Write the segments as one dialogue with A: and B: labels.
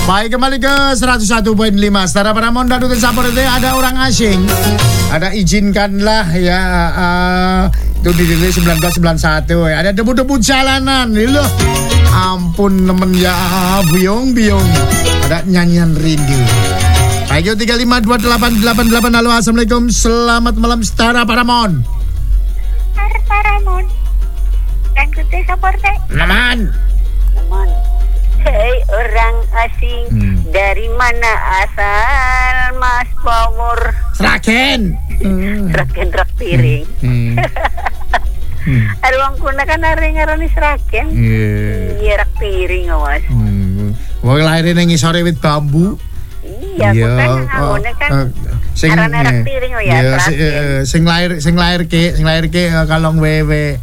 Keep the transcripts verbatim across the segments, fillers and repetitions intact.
A: Baik, kembali ke seratus satu koma lima Setara Paramount dan Dutin Sapor itu ada orang asing. Ada izinkanlah ya uh, itu dirilis seribu sembilan ratus sembilan puluh satu ya. Ada debu-debu jalanan loh. Ampun temen ya, biung-biung. Ada nyanyian rindu. Baik, tiga lima dua delapan delapan delapan. Halo, assalamualaikum. Selamat malam Setara Paramount.
B: Setara Paramount. Dan Dutin Sapor teh.
A: Naman.
B: Naman. Hei orang asing, hmm. dari mana asal Mas Pamur?
A: Seragen.
B: Hmm. Seragen traktiring. Hmm. hmm. Aruang kuna kan hari ngarani Seragen. Iya, traktiring Mas.
A: Hmm. Wong lahir ning ngisore wit bambu.
B: Iya, kan ngawone kan.
A: Sing
B: traktiring oh ya.
A: Sing lahir sing lahir ke, sing lahir ke kalong wewe.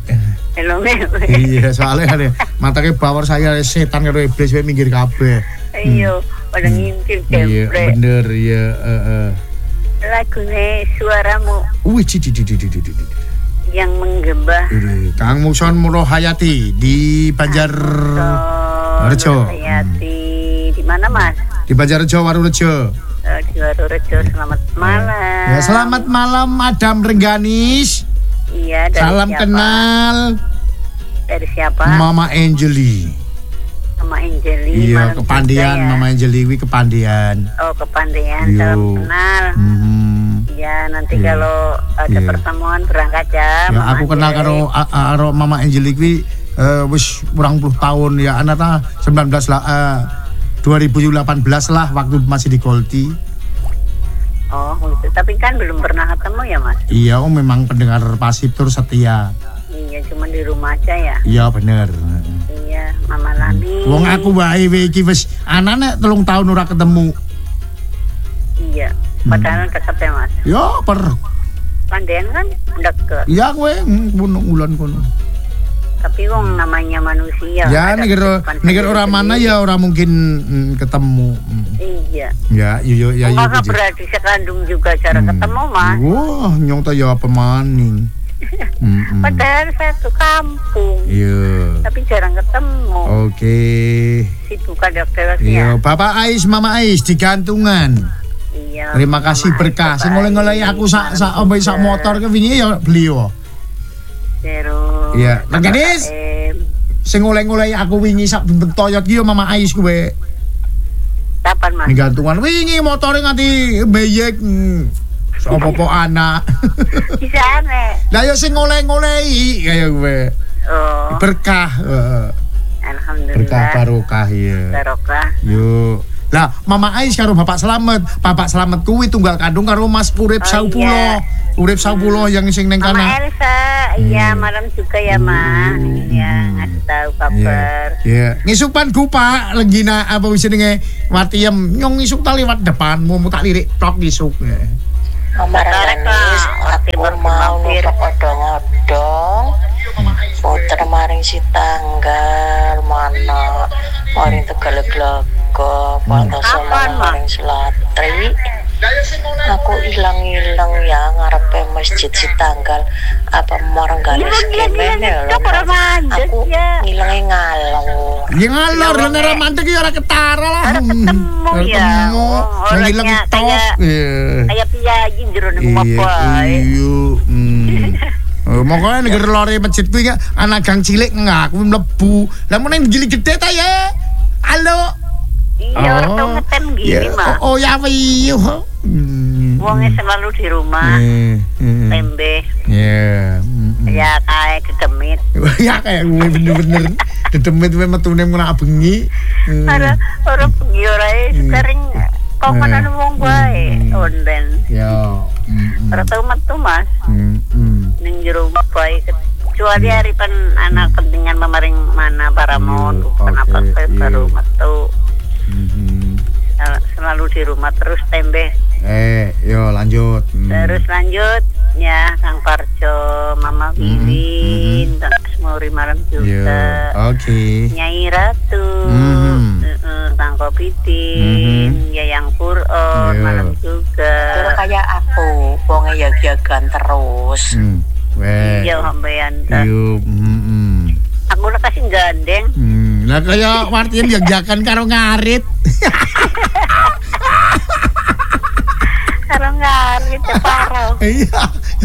A: Iya, soalnya ada matanya bawor saya setan karo iblis wae minggir kabeh.
B: Iya, pada ngintip
A: Iya, bener ya, heeh.
B: Lagune suaramu.
A: Wih, cici cici cici cici.
B: Yang menggembah.
A: Kang Muson Muro Hayati di Banjar Rejo.
B: Hayati di mana, Mas?
A: Di Banjarrejo Warurejo.
B: Oh, di Warurejo. Selamat malam.
A: Ya, selamat malam Madam Rengganis.
B: Iya, dari
A: salam
B: siapa?
A: Kenal.
B: Dari siapa?
A: Mama Angeli.
B: Mama Angeli.
A: Iya, kepandian ya? Mama Angeli wi kepandian.
B: Oh, kepandian. Salam kenal.
A: Mm-hmm.
B: Ya, nanti
A: yeah.
B: kalau ada yeah. pertemuan berangkat ya.
A: Ya, Mama aku kenal karo karo Mama Angeli wi uh, wis kurang puluh tahun ya, anaknya sembilan belas lah uh, dua ribu delapan belas lah waktu masih di Golti.
B: Oh, gitu. Tapi kan belum pernah ketemu ya, Mas?
A: Iya, oh memang pendengar pasif tur setia.
B: Iya, cuma di rumah aja ya.
A: Iya, bener.
B: Iya, Mama Lani.
A: Wong aku wae iki wis anane telung tahun ora ketemu.
B: Iya, padahal hmm. deket ya, Mas.
A: Ya, per.
B: Pandean kan deket.
A: Iya, kowe ngono ulan kono.
B: Tapi wong namanya manusia.
A: Ya, negara negara orang mana ya orang mungkin mm, ketemu. Mm.
B: Iya.
A: Ya, yo ya yo.
B: Kakak berarti sekandung juga cara hmm. ketemu, Mas.
A: Wah, nyong ta ya apa maning. mm-hmm.
B: Padahal satu kampung.
A: Iya.
B: Tapi jarang ketemu.
A: Oke. Okay.
B: Sibuk ada aktivitas.
A: Iya, Bapak Ais, Mama Ais digantungan.
B: Iya.
A: Terima kasih berkah. Sing oleh-oleh aku sak sak ombe sak motor ke wingi ya beli yo.
B: Terus.
A: Iya, Rengganis. Sing oleh-oleh aku wingi sak bentoyot ki yo Mama Ais kuwe.
B: Kapan, Mas?
A: Gantungan wingi motore nganti beyek. Hmm. Sopo-po anak.
B: Bisa aneh.
A: Lah yo sing ngoleh-ngolehi kaya kowe.
B: Oh.
A: Berkah. Uh.
B: Alhamdulillah.
A: Berkah barokah ya.
B: Barokah.
A: Yo. Lah Mama Ais karo Bapak Slamet. Bapak Slamet kuwi tunggal kandung karo Mas Urip oh, Saupulo. Iya. Urip Saupulo yang sing ning kana.
B: Mama Elsa, iya hmm. malam juga ya, Ma. Iya, hmm. ngasih tahu kabar.
A: Iya. Yeah. Yeah. Ngisupan ku Pak, Lenggina apa wis jenenge Watiem. Nyong ngisuk ta liwat depanmu, mu tak lirik tok ngisuk.
C: Mama Rengganis, aku mau nutuk odong-odong. Puter maring si tanggal mana maring Tegaleglaga, pantasan maring Selatri. Aku ilang-ilang ya ngarepe masjid si tanggal apa Marengganis kemene lho. Aku ngilange ngalor.
A: Ya ngalor lho nek mantek ya ora ketara lah.
B: Ketemu ya.
A: Ngilang tok.
B: Kayak piyayi jero ning bapak.
A: Iya. Oh, mongkone nek lore masjid kuwi anak gang cilik enggak aku mlebu. Lah mun ning gili gede ta ya. Halo.
B: Iya, oh, orang ngetem gini, yeah. Mah.
A: Oh, oh ya, iya.
B: Hmm. Wongnya selalu di rumah, mm, mm. tembe.
A: Iya. Yeah. Mm,
B: ya kayak dedemit.
A: ya kayak gue bener-bener dedemit gue metune menak bengi.
B: Ada orang bengi ora sering komenan wong bae onden.
A: Ya.
B: Ora tau metu, Mas.
A: Heeh.
B: Ning jero bae kecuali hari pen anak pentingan memaring mana Paramount, kenapa saya baru metu. Mm-hmm. Selalu di rumah terus tembe.
A: Eh, yo lanjut. Mm.
B: Terus lanjut ya Kang Parjo, Mama Wiwin, mm-hmm. Kang Semuri malam juga.
A: Oke. Okay.
B: Nyai Ratu, mm-hmm. uh, Kang Kopidin, mm-hmm. Yayang Quron malam juga.
C: Kalau kayak aku, wonge ya jagan terus.
A: Mm.
B: Iya, sampean ta.
A: Yo, mm-hmm.
B: Aku lah kasih gandeng.
A: Mm. Hmm, lah kaya Martin Yogyakarta karo ngarit.
B: Karo ngarit paro.
A: Iya.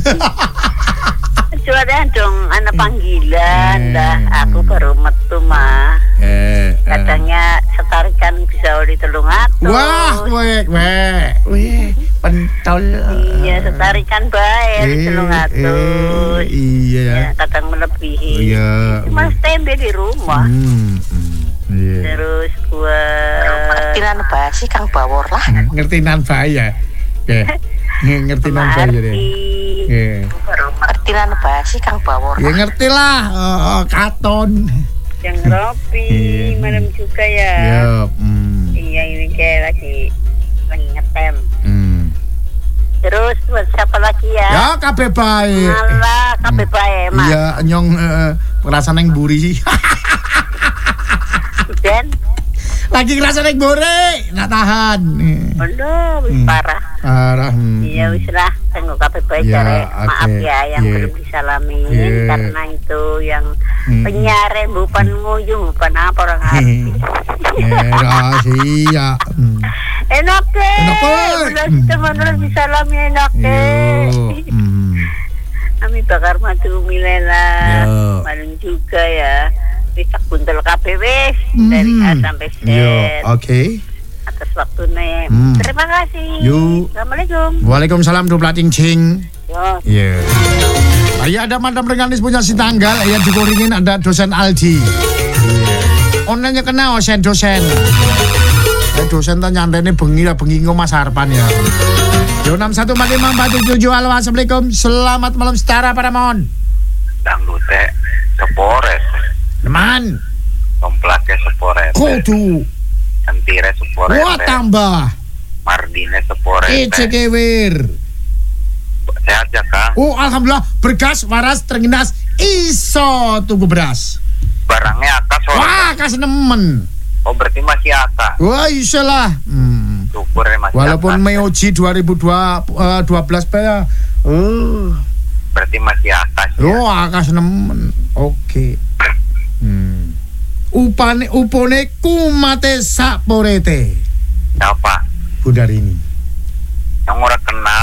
B: Coba dong anak panggilan
A: Hmm.
B: dah aku baru metu mah.
A: Eh, eh.
B: Katanya setarikan bisa di telung atus.
A: Wah, weh, weh, weh, pentol.
B: Iya, setarikan bae di telung atus.
A: Eh, iya.
B: Ya, kadang melebihi.
A: Iya.
B: Cuma standby di rumah.
A: Hmm, hmm, iya.
B: Terus gua
C: Ngertinan basi Kang Bawor lah.
A: Ngerti nan bahaya. Oke. Ngerti nan bahaya deh. Oke.
C: Ngertinan basi Kang Bawor
A: Ya
C: lah.
A: ngerti lah, oh, oh, katon.
B: yang Ropi
A: Iya.
B: malam juga ya.
A: Ya, hmm,
B: Iya, ini kayak lagi lagi ngetem.
A: hmm.
B: Terus buat siapa lagi ya?
A: Ya kabeh bae.
B: Malah kabeh bae, Mas.
A: Iya, nyong eh, perasaan yang buri.
B: Dan
A: Lagi ngerasa naik bore, nggak tahan.
B: aduh, wis
A: Hmm.
B: parah.
A: Parah. hmm.
B: Iya wis lah, tengok kabeh bae
A: Ya,
B: jare. Maaf
A: oke.
B: ya yang
A: Iya.
B: belum disalamin
A: Iya.
B: karena itu yang
A: Hmm.
B: penyiaran bukan nguyuh, bukan apa orang hati.
A: Eh, rahasia. Hmm.
B: Enak deh.
A: Enak, Pak.
B: Belas
A: Hmm.
B: teman orang disalami enak
A: Yo.
B: deh.
A: Hmm.
B: Kami bakar madu milela.
A: Yo.
B: Malam juga ya. Bisa buntel K B wis
A: Hmm.
B: dari A sampai Z.
A: Yo, oke.
B: Atas waktunya.
A: Hmm.
B: Terima kasih.
A: Yo.
B: Assalamualaikum.
A: Waalaikumsalam dua cincin.
B: Yo.
A: Iya. Ayah ada madam renganis punya si tanggal, ayah dikoringin ada dosen Aldi. Iya. Onenya kena osen dosen. Eh dosen tak nyantene bengi lah bengi Mas Harpan ya. Yo enam satu empat lima empat tujuh tujuh. Halo, assalamualaikum. Selamat malam setara Paramon.
D: Dangdute sepores,
A: Teman,
D: komplaknya sepores,
A: kudu.
D: sentire sepores,
A: Wah tambah.
D: mardine sepores.
A: Icekewir.
D: Sehat ya Kang?
A: Oh alhamdulillah bergas waras terginas iso tuku beras.
D: Barangnya akas orang.
A: Wah kas nemen.
D: Oh berarti masih atas.
A: Wah iso lah. Hmm.
D: Syukur ya masih
A: Walaupun
D: atas.
A: Meoji dua ribu dua belas ya. Oh.
D: Berarti masih atas ya.
A: Oh, akas nemen. Oke. Hmm. Upane upone kumate saporete.
D: Siapa?
A: Budarini.
D: Yang orang kenal.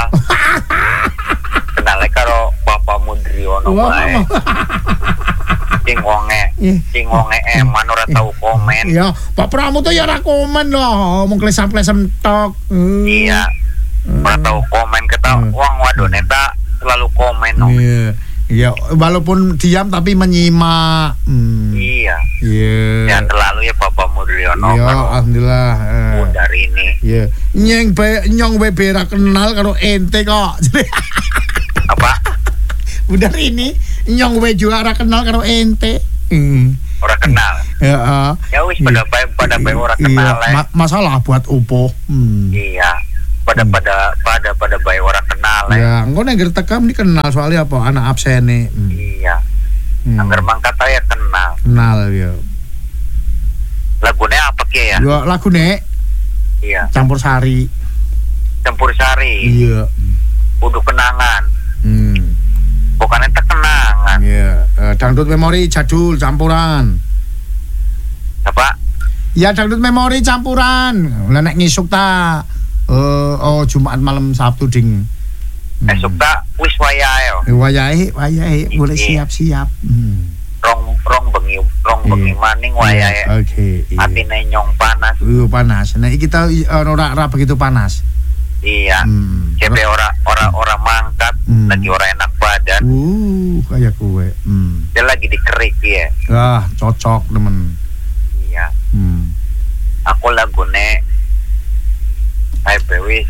D: Kenalnya karo Bapak Mudriono
A: Wah,
D: bae.
A: mama.
D: Cing wonge,
A: Iya.
D: cing wonge eman ora tahu komen.
A: Ya, Pak Pramuto ya ora komen loh, ngomong klesam-klesam tok. Hmm.
D: Iya. Ora tahu komen kata
A: Hmm.
D: wong wadone tak selalu komen. no.
A: Iya. Iya, walaupun diam tapi menyimak. Hmm.
D: Iya.
A: Iya.
D: Ya terlalu ya Bapak Mudriono
A: Iya,
D: karo
A: alhamdulillah. eh.
D: Budar ini.
A: Iya. Nyeng be nyong we bera kenal karo ente kok.
D: Apa?
A: Udah ini nyong we juga ora kenal karo ente. Hmm.
D: Orang kenal.
A: Ya. ah.
D: Ya wis pada baik pada baik orang
A: Iya,
D: kenal ya.
A: ma- masalah buat upo. Hmm.
D: Iya. Pada pada pada pada baik orang kenal ya.
A: Ya, engko nek ngerti tekam dikenal soalnya apa anak absene. Hmm.
D: Iya.
A: Hmm.
D: Angger mangkat ya kenal.
A: Kenal ya.
D: Lagunya apa ki ya?
A: Yo lagu nek
D: Iya.
A: campur sari.
D: Campur sari.
A: Iya.
D: Kudu kenangan.
A: Hmm.
D: Bukannya tak kenangan.
A: Iya, Eh, dangdut memori jadul campuran.
D: Apa?
A: Ya dangdut memori campuran. Lah nek ngisuk ta eh oh Jumat malam Sabtu ding. Hmm.
D: Esok tak wis wayahe yo.
A: Eh, Wayahe, wayahe boleh
D: Iya.
A: siap-siap. Hmm.
D: Rong rong bengi rong
A: Iya.
D: bengi maning wayahe.
A: Oke, iya.
D: Atine nyong panas.
A: Uh, panas. Nah, iki kita eh, ora ora begitu panas.
D: Iya.
A: Hmm.
D: Cepe ora ora ora mangkat,
A: Hmm.
D: lagi ora enak badan.
A: Uh, kayak kue. Hmm.
D: Dia lagi dikerik ya.
A: Ah, cocok temen.
D: Iya.
A: Hmm.
D: Aku lagune Hai Bewis.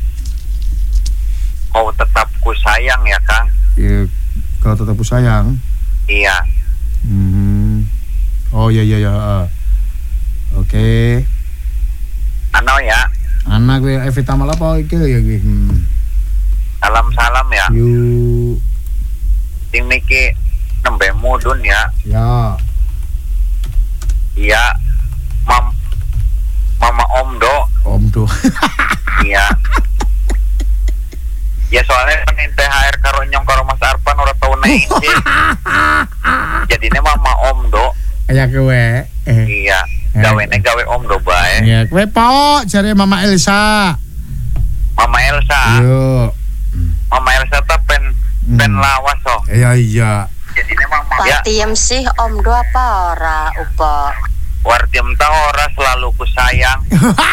D: Kau tetap ku sayang ya Kang.
A: Ya, kau tetap sayang.
D: Iya.
A: Hmm. Oh iya iya ya. ah. Oke.
D: Ano ya.
A: Anak gue Evita malah apa iki ya gue. Hmm.
D: Salam-salam ya.
A: Yuk.
D: Sing niki nembe mudun ya.
A: Ya.
D: Iya. Mam Mama Omdo.
A: Om tuh.
D: Iya. Ya soalnya kan T H R karo nyong karo Mas Arpan ora tau naik sih. Jadinya Mama Omdo.
A: Kayak gue. Eh.
D: Iya, gawene gawe om do bae.
A: Iya, kowe po jare Mama Elsa.
D: Mama Elsa.
A: Yo.
D: Mama Elsa ta pen
A: Hmm.
D: pen lawas so.
A: Iya iya.
D: Jadi ini mama ya.
C: Patiem sih om do apa ora upo.
D: Wartiem ta ora selalu ku sayang.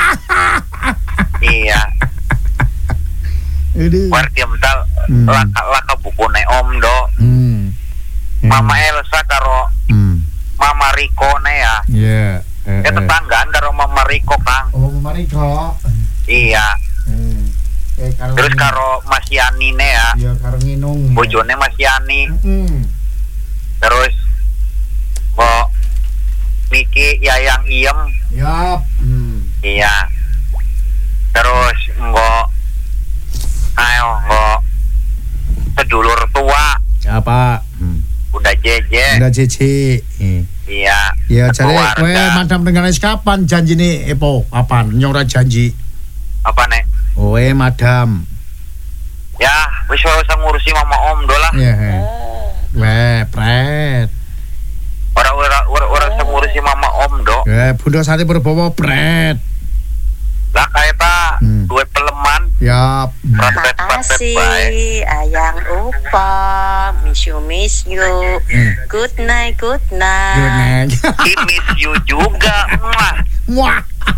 D: Iya.
A: Aduh.
D: Wartiem ta
A: Hmm.
D: laka laka bukune om do.
A: Hmm.
D: Mama Elsa karo
A: Hmm.
D: Mama Riko ne ya.
A: Iya. Eh,
D: Ya
A: eh.
D: tetanggaan karo Mama Riko Kang.
A: Oh, Mama Riko.
D: Iya.
A: Hmm. Eh, karo
D: Terus karo Mas Yani ne ya.
A: Iya, karo nginung.
D: Bojone Mas Yani.
A: Hmm.
D: Terus Mbok Niki Yayang Iem.
A: Yap. Hmm.
D: Iya. Terus Mbok ayo Mbok sedulur tua
A: Siapa? Hmm.
D: Bunda Jeje.
A: Udah Cici. Hmm.
D: Iya.
A: Ya, jadi
D: keluarga.
A: kowe madam dengan kapan janjine Epo? Kapan? Nyora janji.
D: Apa nek?
A: Kowe madam.
D: Ya, wis ora usah ngurusi mama om do lah.
A: Ya. Weh, pret.
D: Ora ora ora ora usah ngurusi mama om do.
A: Eh, Bunda Sati Purbowo pret.
D: Lah kae ta
A: Hmm.
D: duwe peleman
A: Yap. Hmm.
D: pratet-pratet bae.
C: Makasih ayang upo. Miss you miss you.
A: Hmm.
C: Good night good
A: Good
C: night.
A: night.
D: I miss you juga. Mwah.
A: Wah.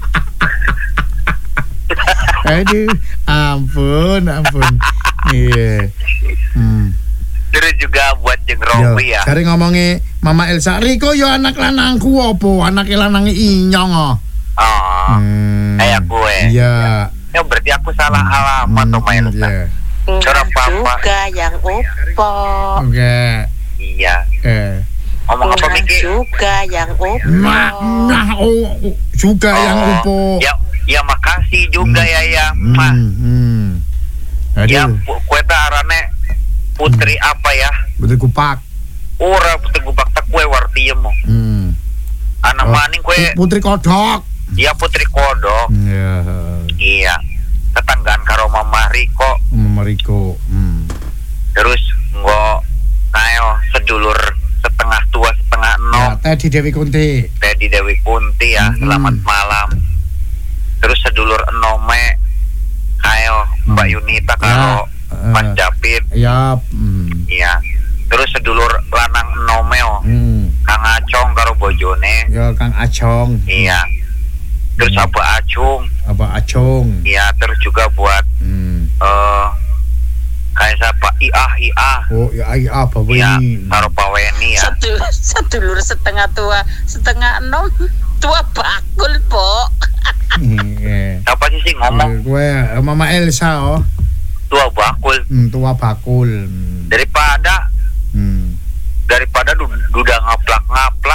A: Aduh, ampun, ampun. Iya. Hmm.
D: Terus juga buat jeung
A: Yo,
D: Robi ya.
A: cari ngomongi Mama Elsa, Riko yo anak lanangku opo? Anak lanange Inyong oh.
D: Oh.
A: Hmm.
D: Kayak gue.
A: Iya.
D: Ya berarti aku salah alamat tuh Mbak Elsa.
A: Iya.
D: Cara
C: Enggak
D: papa.
C: juga yang upo.
A: Oke.
D: Iya.
A: Eh.
D: Ngomong apa
C: Enggak
D: Miki?
C: juga yang upo.
A: Nah, nah, oh, oh, juga yang
D: Oh,
A: upo.
D: Ya, ya makasih juga ya ya. Mah.
A: Hmm, hmm.
D: Ya,
A: Aduh,
D: pu- kue ta arane Putri apa ya?
A: betul kupak.
D: Ora putri gupak tak kue wartiem mo.
A: Hmm.
D: Anak
A: Oh,
D: maning kue.
A: Putri Kodok.
D: Ya Putri Kodok.
A: Iya.
D: Iya. Tetanggaan karo Mama Riko.
A: Mama Riko. Hmm.
D: Terus nggo kayo sedulur setengah tua setengah
A: Ya,
D: enom.
A: Teddy Dewi Kunti.
D: Teddy Dewi Kunti ya.
A: Hmm.
D: Selamat malam. Terus sedulur enome kayo Mbak
A: Hmm.
D: Yunita karo
A: Ya,
D: Mas
A: eh.
D: Japit.
A: Ya. Hmm.
D: Iya. Terus sedulur lanang enome oh.
A: Hmm.
D: Kang Acong karo bojone.
A: Ya Kang Acong.
D: Iya. Terus
A: Hmm.
D: Abah Acung.
A: Apa Acong?
D: Iya, terus juga buat
A: Hmm.
D: eh kayak siapa? Iah Iah.
A: Oh, ya ai apa
D: Iya,
A: ini?
D: karo Pak Weni ya.
C: Satu sedulur setengah tua, setengah enom. Tua bakul, Po.
A: Iya.
D: Siapa sih sih ngomong
A: Gue Mama Elsa oh.
D: tua bakul
A: Hmm, tua bakul. Hmm.
D: daripada
A: Hmm.
D: daripada du- duda ngaplak-ngaplak.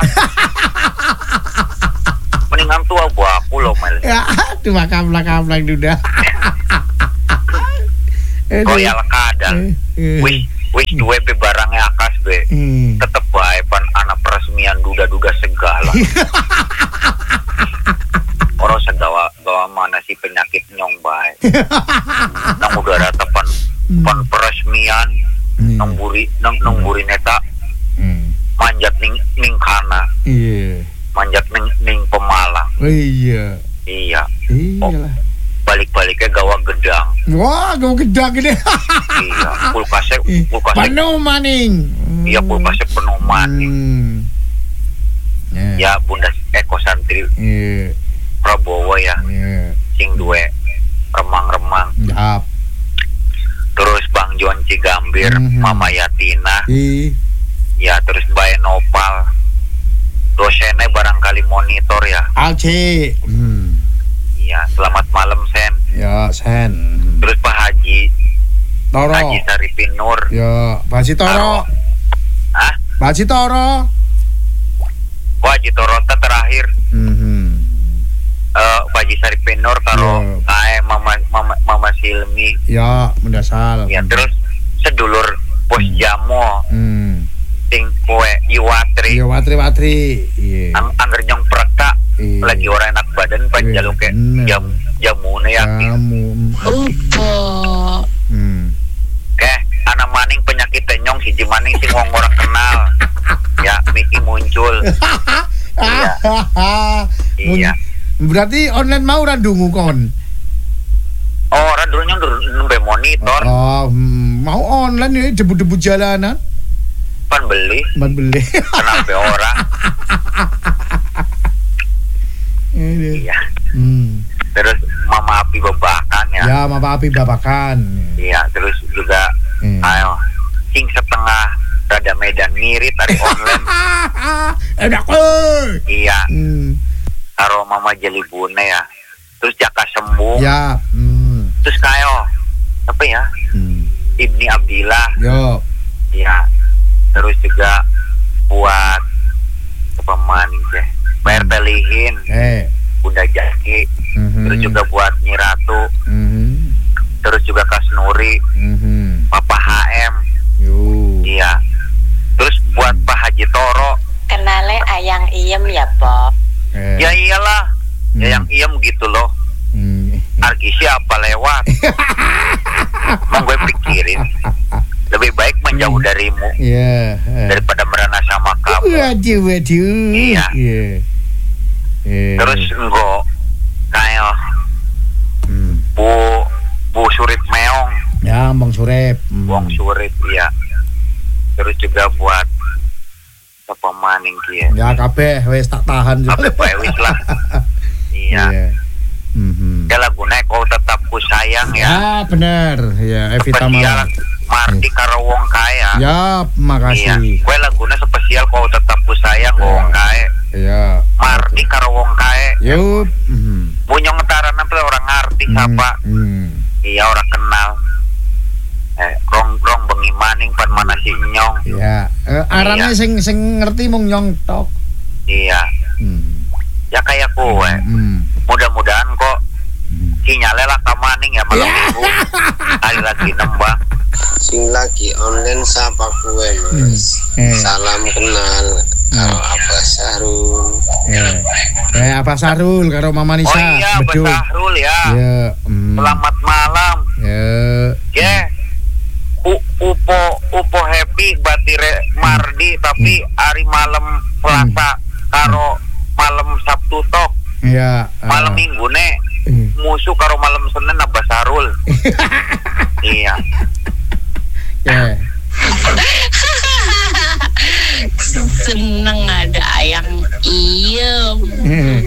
D: Mendingan tua bakul loh Mel.
A: Ya, aduh kaplak-kaplak duda.
D: Royal kadal.
A: Eh, eh.
D: Wis wis duwe be barangnya akas be.
A: Hmm.
D: Tetep bae pan anak peresmian duda-duda segala. Orang segawa gawa mana si penyakit nyong bae. Nang udara tepan pan peresmian
A: Hmm.
D: nang buri nang nang buri neta
A: Hmm.
D: manjat ning ning kana,
A: Iya.
D: manjat ning ning Pemalang.
A: Oh, iya.
D: Iya,
A: Iyalah.
D: balik-baliknya gawa gedang.
A: Wah, gue gedang gede.
D: Iya, kulkasnya kulkasnya
A: Penuh maning.
D: iya kulkasnya penuh maning.
A: Hmm. Ya.
D: Ya Bunda Eko Santri
A: Iya.
D: Prabowo ya,
A: Iya.
D: sing duwe remang-remang.
A: Yap.
D: Terus Bang Jon Cigambir,
A: Mhm.
D: Mama Yatina,
A: Ih.
D: ya terus Bae Nopal. Dosennya barangkali monitor ya.
A: Alci. Hmm.
D: Iya, selamat malam Sen.
A: Ya, Sen.
D: Terus Pak Haji,
A: Toro.
D: Haji Saripin Nur.
A: Ya, Baji Toro.
D: Hah?
A: Baji Toro.
D: Wah, Haji Torota terakhir.
A: Mhm.
D: Eh, Pak Haji Saripin Nur karo
A: Ya.
D: kae Mama Mama Mama Silmi.
A: Ya, mendasar.
D: Ya terus sedulur Bos
A: Hmm.
D: Jamo,
A: Hmm.
D: sing kowe Iwatri.
A: Iya, watri-watri. Iya.
D: Ang angger nyong preka
A: Iya.
D: lagi orang enak badan
A: Iya,
D: panjaluke
A: bener.
D: jam jamune yakin.
A: Kamu.
C: Upo.
A: Hmm.
D: Eh, anak maning penyakit tenyong si maning sing wong ora kenal. Ya, Miki muncul. Iya. Iya.
A: Berarti online mau randungu kon.
D: Oh, orang dulunya nembe monitor.
A: Oh, hmm, mau online ya debu-debu jalanan.
D: Pan beli.
A: Pan beli.
D: Kenal be orang. Iya.
A: Hmm.
D: Terus mama api babakan ya.
A: Ya, mama api babakan.
D: Iya, terus juga
A: Hmm.
D: ayo sing setengah rada medan ngirit dari online.
A: Enak euy.
D: Iya.
A: Hmm.
D: Karo mama jeli bune ya. Terus jaka sembung.
A: Ya. Hmm.
D: Terus kayo apa ya?
A: Hmm.
D: Ibni Abdillah.
A: Yo.
D: Iya. Terus juga buat apa maning teh? Bayar telihin.
A: Eh.
D: Bunda Jaki.
A: Mm-hmm.
D: Terus juga buat Nyi Ratu.
A: Mm-hmm.
D: Terus juga Kas Nuri.
A: Mm-hmm.
D: Papa H M.
A: Yo.
D: Iya. Terus buat Pak Haji Toro.
C: Kenale ayang iem ya, Pop.
A: Eh.
D: Ya iyalah.
A: Hmm.
D: Ya yang iem gitu loh.
A: Hmm.
D: Argi siapa lewat? Mau gue pikirin. Lebih baik menjauh darimu
A: Iya. Yeah.
D: daripada merana sama kamu.
A: Waduh, waduh.
D: Iya.
A: Yeah. Yeah.
D: Terus enggak kayak
A: Hmm.
D: Bu Bu Surip Meong,
A: Ya, Bang Surep. Hmm.
D: Wong Surip ya. Terus juga buat apa maning kia.
A: Ya kabeh wis tak tahan
D: Apa bae wis lah. Iya.
A: Iya. Mhm.
D: Ya lagune kau tetap ku sayang ya.
A: Ya, bener. Ya, Evita
D: Spesial
A: Mala.
D: Marti karo wong kaya.
A: Ya,
D: Iya.
A: makasih.
D: Kue lagune spesial kau tetap ku sayang wong kaya.
A: Ya.
D: Marti karo wong kaya.
A: Yup. Mhm.
D: Bunyong ngetaran sampai orang ngerti siapa.
A: Hmm.
D: Iya orang kenal. Eh, rong rong bengi maning pan mana si nyong.
A: Ya, eh, arane
D: Iya.
A: sing sing ngerti mung nyong tok.
D: Iya.
A: Hmm.
D: Ya kayak kowe.
A: Hmm.
D: Mudah-mudahan kok sinyalnya lah ka maning ya malam minggu. Hari lagi nembang.
E: Sing lagi online sapa kue mas.
A: Hmm. Eh.
E: Salam kenal karo Abah Sarul.
A: Eh. Eh, apa Sarul karo Mama Nisa?
D: Oh iya,
A: Bedul.
D: Basahrul ya.
A: Ya. Hmm.
D: Selamat malam.
A: Ya.
D: Ya. U- upo upo happy batire Mardi tapi hari malam Selasa karo malam Sabtu tok.
A: Ya.
D: Malam Minggu nek
A: eh.
D: musuh karo malam Senin Abah Sarul. Iya.
A: Ya.
C: Seneng ada ayang iem.
A: Hmm.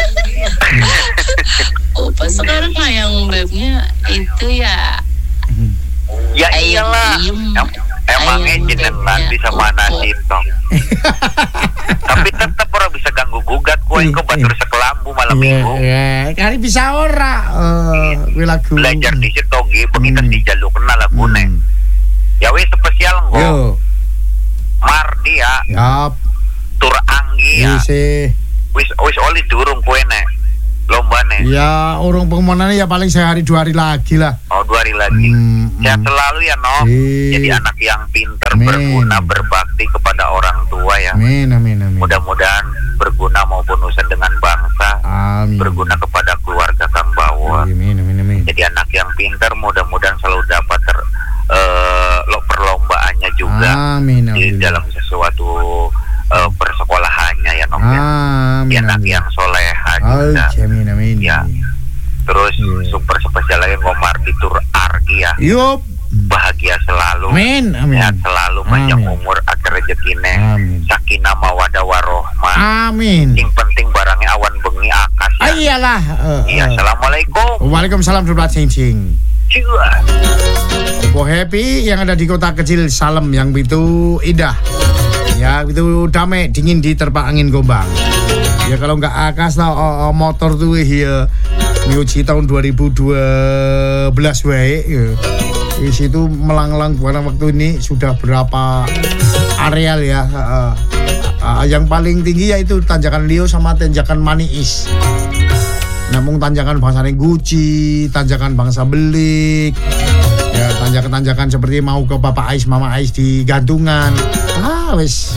C: Oh, pas sekarang ayang webnya itu ya.
D: Ya iyalah.
C: Ayam.
D: Em- Emangnya
C: Ayam
D: jenengan
C: bebek.
D: bisa mana sih tong. Tapi tetap orang bisa ganggu gugat kue kok batur sekelambu malam
A: Iya,
D: minggu.
A: iya. Kali bisa ora eh kuwi lagu.
D: Belajar di situ ge begitu
A: Hmm.
D: di jaluk kenal lagune.
A: Hmm.
D: Ya wis spesial
A: Yo.
D: nggo. Mardi ya,
A: Yap.
D: tur anggi ya.
A: Isi.
D: Wis wis oli durung kue nek. Lomba nek.
A: Ya, urung pengumumannya ya paling sehari dua hari lagi lah.
D: Oh dua hari lagi.
A: Hmm,
D: Sehat
A: hmm.
D: selalu ya no.
A: Iya.
D: Jadi anak yang pinter,
A: Amin.
D: berguna, berbakti kepada orang tua ya.
A: Amin, amin, amin.
D: Mudah-mudahan berguna maupun usaha dengan bangsa,
A: Amin.
D: berguna kepada keluarga Kang Bawa.
A: Amin, amin, amin.
D: Jadi anak yang pintar mudah-mudahan selalu dapat ter, eh, lo perlombaannya juga
A: Amin,
D: di
A: amin.
D: dalam sesuatu eh, persekolahannya ya Nom. Ya.
A: Amin,
D: Dia anak
A: amin.
D: yang soleha
A: Oh,
D: juga.
A: amin, amin.
D: Ya. Terus
A: Iya.
D: super spesial lagi Ngomar di Tur Argi ya.
A: Yup.
D: Bahagia selalu.
A: Amin, amin.
D: Sehat selalu, panjang
A: Amin.
D: umur, akhir rezekine.
A: Amin.
D: Sakinah mawadah warohmah.
A: Amin.
D: Yang penting barangnya awan bengi akas ya.
A: Ah, iyalah. eh,
D: Iya,
A: eh.
D: assalamualaikum.
A: Waalaikumsalam warahmatullahi wabarakatuh.
D: Cua.
A: Oh happy yang ada di kota kecil Salem yang begitu indah. Ya itu damai dingin di terpa angin gombang. Ya kalau nggak akas tau oh, oh, motor tuh ya nyuci tahun dua ribu dua belas wae. Ya. Di situ melang-lang pada waktu ini sudah berapa areal ya. Uh, uh, yang paling tinggi yaitu tanjakan Leo sama tanjakan Maniis. Namun tanjakan bangsa Guci, tanjakan bangsa Belik, ya tanjakan-tanjakan seperti mau ke Bapak Ais, Mama Ais di gantungan. Ah wis.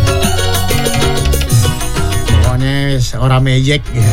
A: Pokoknya wis ora meyek ya.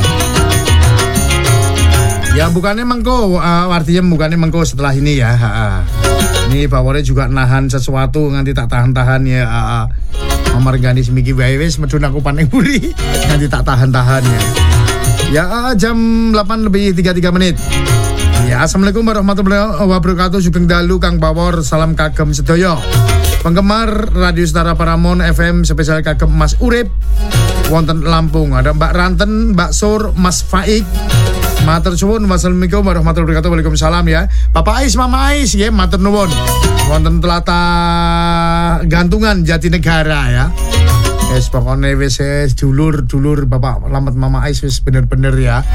A: Ya bukannya mengko, uh, artinya bukannya mengko setelah ini ya. Uh, uh. Ini bawaannya juga nahan sesuatu nanti tak tahan-tahan ya. Uh, uh. memergani semiki wae wis medun aku paning buri nanti tak tahan-tahan ya. Ya jam delapan lebih tiga puluh tiga menit. Ya, assalamualaikum warahmatullahi wabarakatuh. Sugeng dalu Kang Bawor, salam kagem sedaya. Penggemar Radio Setara Paramon F M spesial kagem Mas Urip wonten Lampung. Ada Mbak Ranten, Mbak Sur, Mas Faik. Matur suwun. Wassalamualaikum warahmatullahi wabarakatuh. Waalaikumsalam ya. Papa Ais, Mama Ais ya, matur nuwun. Wonten Tlatah Gantungan Jatinegara ya. Wis pokoknya wis dulur-dulur Bapak Lamet Mama Ais wis bener-bener ya.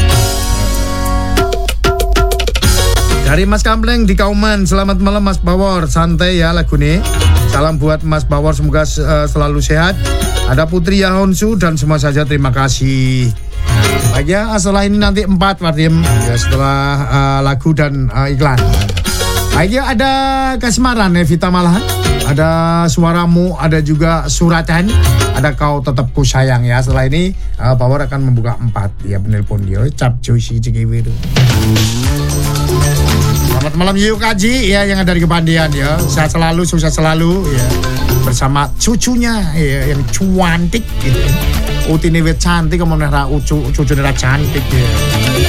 A: Dari Mas Kampleng di Kauman, selamat malam Mas Bawor, santai ya lagu nih. Salam buat Mas Bawor, semoga uh, selalu sehat. Ada Putri Yahonsu dan semua saja, terima kasih. Baik ya, setelah ini nanti empat Wardim ya, setelah uh, lagu dan uh, iklan. Baik ya, ada Kasmaran Evita Malahan, ada Suaramu, ada juga Suratan, ada Kau Tetap Ku Sayang ya. Setelah ini uh, Bawor akan membuka empat ya, penelpon dia cap cuci cikiwiru. Selamat malam Yuk Kaji ya, yang ada di Kepandian ya. Sehat selalu, sukses selalu ya. Bersama cucunya ya, yang cuantik gitu. Utine wit cantik, kemudian ra cucu cucune ra cantik ya.